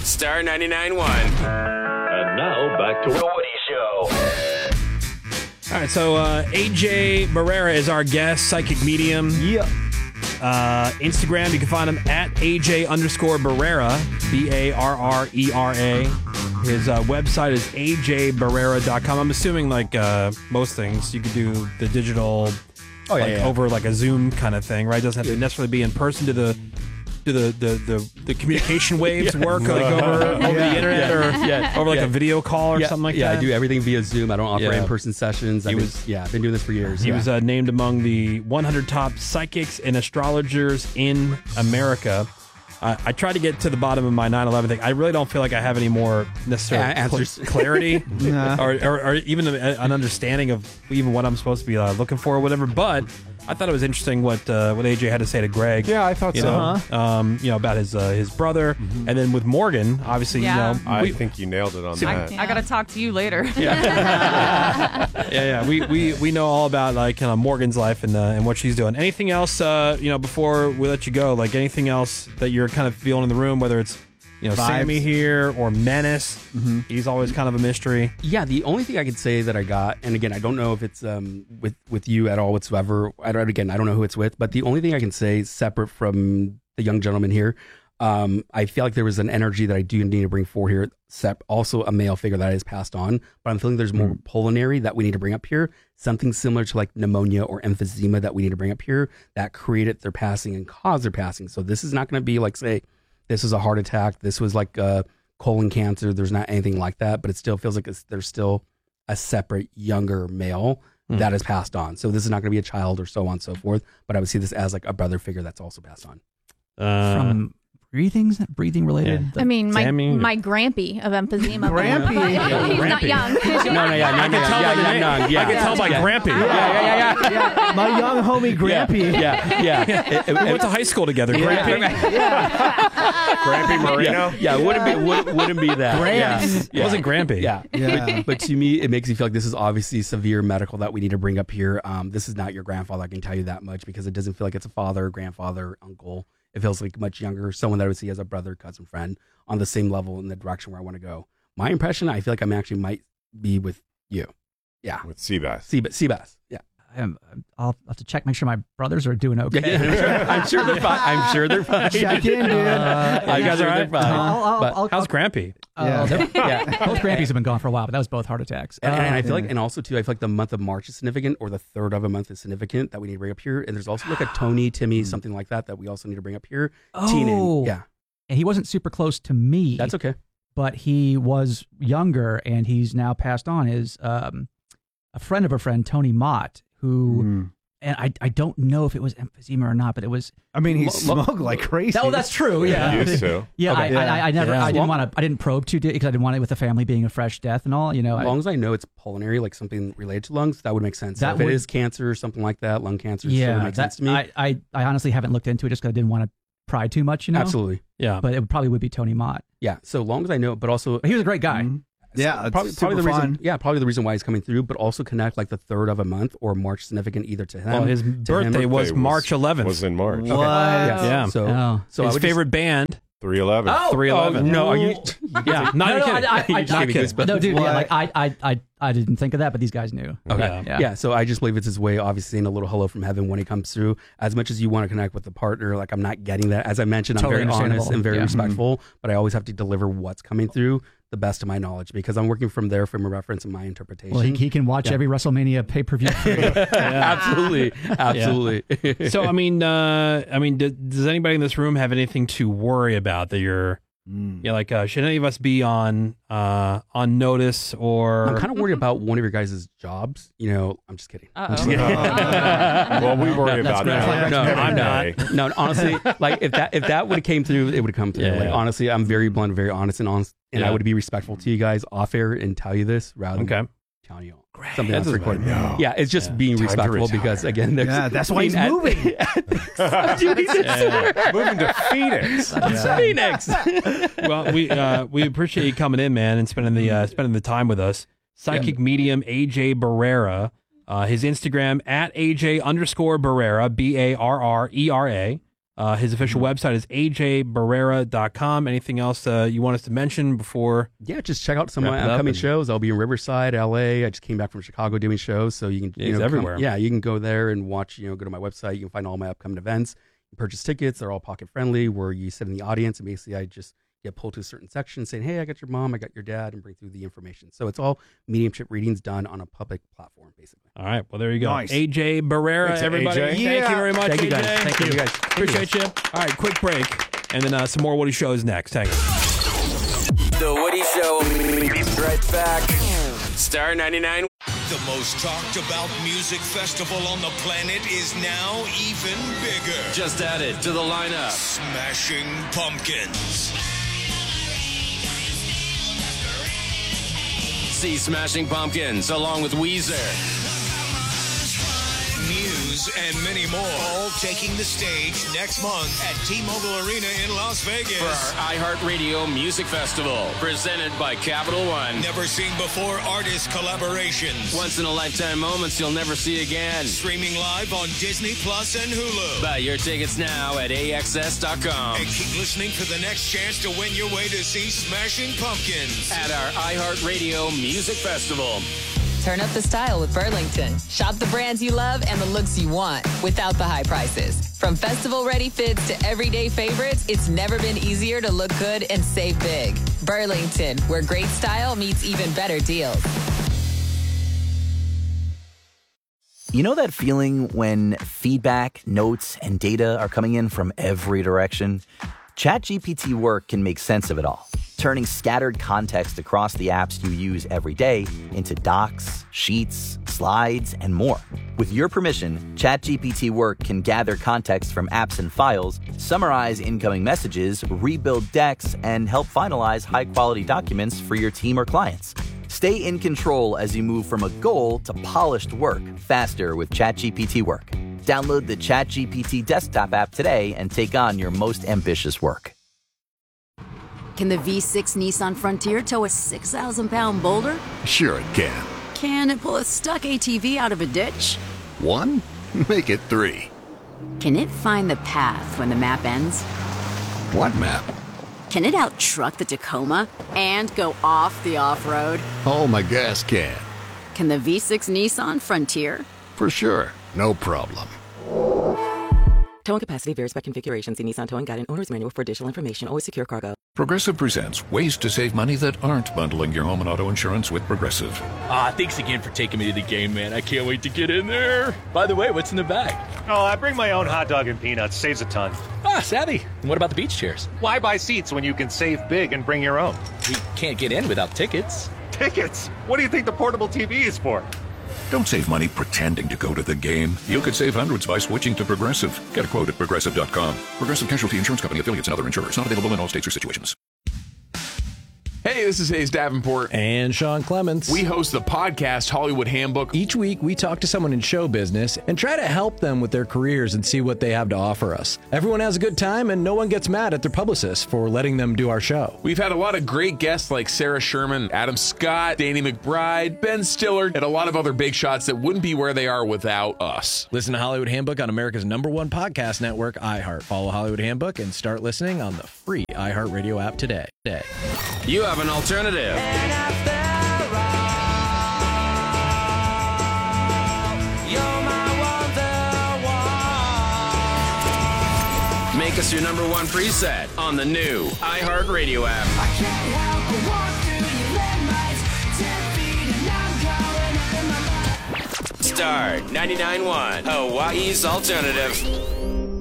Star 99.1. And now back to The Woody Show. All right, so AJ Barrera is our guest, psychic medium. Yeah. Instagram, you can find him at AJ_Barrera, BARRERA. His website is ajbarrera.com. I'm assuming, like most things, you could do the digital over like a Zoom kind of thing, right? It doesn't have to necessarily be in person. Do the communication waves work like over the internet or over like a video call or something like that? Yeah, I do everything via Zoom. I don't offer in-person sessions. I've been doing this for years. He was named among the 100 top psychics and astrologers in America. I tried to get to the bottom of my 9/11 thing. I really don't feel like I have any more necessary clarity or even an understanding of even what I'm supposed to be looking for or whatever. But I thought it was interesting what AJ had to say to Greg. Yeah, I thought so. About his brother, and then with Morgan, obviously, I think you nailed it on that. I got to talk to you later. We know all about like Morgan's life and what she's doing. Anything else? Before we let you go, like anything else that you're kind of feeling in the room, whether it's Sammy here or Menace. Mm-hmm. He's always kind of a mystery. Yeah, the only thing I could say that I got, and again, I don't know if it's with you at all whatsoever. I don't know who it's with, but the only thing I can say, separate from the young gentleman here, I feel like there was an energy that I do need to bring forward here. Also a male figure that is passed on, but I'm feeling there's more pulmonary that we need to bring up here. Something similar to like pneumonia or emphysema that we need to bring up here that created their passing and caused their passing. So this is not going to be like, say, this is a heart attack. This was like colon cancer. There's not anything like that, but it still feels like there's still a separate younger male that is passed on. So this is not going to be a child or so on and so forth, but I would see this as like a brother figure that's also passed on. From breathing related. I mean, my grampy of emphysema. Grampy? He's not young. I can tell by Grampy. Yeah. My young homie Grampy. We went to high school together. Grampy. Grampy Marino. Wouldn't be that. Gramps. It wasn't Grampy. But to me, it makes me feel like this is obviously severe medical that we need to bring up here. This is not your grandfather. I can tell you that much because it doesn't feel like it's a father, grandfather, uncle. It feels like much younger, someone that I would see as a brother, cousin, friend on the same level in the direction where I want to go. My impression, I feel like I'm actually might be with you. Yeah. With Seabass. Seabass. Yeah. I'll have to check, make sure my brothers are doing okay. I'm sure they're fine. Check in, dude. You guys all right? How's Grampy? Both Grampies have been gone for a while, but that was both heart attacks. And I feel like, and also too, I feel like the month of March is significant, or the third of a month is significant that we need to bring up here. And there's also like a Tony, Timmy, something like that we also need to bring up here. And he wasn't super close to me. That's okay. But he was younger, and he's now passed on. Is a friend of a friend, Tony Mott, who, and I don't know if it was emphysema or not, but it was. I mean, he smoked like crazy. Oh, that's true. Yeah, he used to. Yeah, okay. I didn't probe too deep because I didn't want it with the family being a fresh death and all. As long as I know it's pulmonary, like something related to lungs, that would make sense. If it is cancer or something like that, lung cancer, would make sense to me. I honestly haven't looked into it just because I didn't want to pry too much. Absolutely. Yeah, but it probably would be Tony Mott. Yeah, so long as I know, but also he was a great guy. Mm-hmm. Yeah, probably the reason. Yeah, probably the reason why he's coming through, but also connect like the third of a month or March significant either to him. Well, his birthday was March 11th. Was in March. What? Yeah. So his favorite band. 311. Oh, 311. No, are you? Yeah, not kidding. No, dude. Yeah, like I didn't think of that, but these guys knew. Okay. Yeah. So I just believe it's his way, obviously, saying a little hello from heaven when he comes through. As much as you want to connect with the partner, like I'm not getting that. As I mentioned, Totally I'm very honest and very respectful, but I always have to deliver what's coming through the best of my knowledge because I'm working from there from a reference and my interpretation. Well, he can watch every WrestleMania pay-per-view. Absolutely. So I mean, does anybody in this room have anything to worry about that you're? Should any of us be on notice or? I'm kind of worried about one of your guys' jobs. I'm just kidding. Well, we worry about that. No, I'm not. No, honestly, like if that would have came through, it would have come through. Honestly, I'm very blunt, very honest, and I would be respectful to you guys off air and tell you this rather than telling you something that's recorded. No. Yeah, it's just being respectful because again, that's why he's moving. Moving to Phoenix. Phoenix. Well, we appreciate you coming in, man, and spending the time with us. Psychic medium AJ Barrera. His Instagram at AJ_Barrera, BARRERA. His official website is ajbarrera.com. Anything else you want us to mention before? Yeah, just check out some of my upcoming shows. I'll be in Riverside, LA. I just came back from Chicago doing shows, so you can He's everywhere. You can go there and watch. Go to my website. You can find all my upcoming events. You purchase tickets. They're all pocket friendly. Where you sit in the audience and basically I just get pulled to a certain section saying, "Hey, I got your mom, I got your dad," and bring through the information. So it's all mediumship readings done on a public platform, basically. All right. Well, there you go. Nice. AJ Barrera, Thanks, everybody. AJ. Thank you very much, Thank you, AJ. guys. Thank you, guys. Appreciate you. All right, quick break, and then some more Woody Shows next. Hang on. The Woody Show. Be right back. Star 99. The most talked about music festival on the planet is now even bigger. Just added to the lineup. Smashing Pumpkins. See Smashing Pumpkins along with Weezer. Muse and many more, all taking the stage next month at T-Mobile Arena in Las Vegas. For our iHeartRadio Music Festival, presented by Capital One. Never seen before artist collaborations. Once-in-a-lifetime moments you'll never see again. Streaming live on Disney Plus and Hulu. Buy your tickets now at AXS.com. And keep listening for the next chance to win your way to see Smashing Pumpkins. At our iHeartRadio Music Festival. Turn up the style with Burlington. Shop the brands you love and the looks you want without the high prices. From festival-ready fits to everyday favorites, it's never been easier to look good and save big. Burlington, where great style meets even better deals. You know that feeling when feedback, notes, and data are coming in from every direction? ChatGPT Work can make sense of it all, turning scattered context across the apps you use every day into docs, sheets, slides, and more. With your permission, ChatGPT Work can gather context from apps and files, summarize incoming messages, rebuild decks, and help finalize high-quality documents for your team or clients. Stay in control as you move from a goal to polished work faster with ChatGPT Work. Download the ChatGPT desktop app today and take on your most ambitious work. Can the V6 Nissan Frontier tow a 6,000-pound boulder? Sure it can. Can it pull a stuck ATV out of a ditch? 1? Make it 3. Can it find the path when the map ends? What map? Can it out-truck the Tacoma and go off the off-road? Oh, my gas can. Can the V6 Nissan Frontier? For sure. No problem. Towing capacity varies by configuration. See Nissan Towing Guide and Owner's Manual for additional information. Always secure cargo. Progressive presents ways to save money that aren't bundling your home and auto insurance with Progressive. Thanks again for taking me to the game, man. I can't wait to get in there. By the way, what's in the bag? Oh, I bring my own hot dog and peanuts. Saves a ton. Savvy. And what about the beach chairs? Why buy seats when you can save big and bring your own? We can't get in without tickets. Tickets? What do you think the portable TV is for? Don't save money pretending to go to the game. You could save hundreds by switching to Progressive. Get a quote at Progressive.com. Progressive Casualty Insurance Company, affiliates, and other insurers. Not available in all states or situations. Hey, this is Hayes Davenport. And Sean Clements. We host the podcast Hollywood Handbook. Each week, we talk to someone in show business and try to help them with their careers and see what they have to offer us. Everyone has a good time, and no one gets mad at their publicists for letting them do our show. We've had a lot of great guests like Sarah Sherman, Adam Scott, Danny McBride, Ben Stiller, and a lot of other big shots that wouldn't be where they are without us. Listen to Hollywood Handbook on America's #1 podcast network, iHeart. Follow Hollywood Handbook and start listening on the free iHeartRadio app today. You have an alternative. Make us your #1 preset on the new iHeartRadio app. Star 99.1, Hawaii's alternative.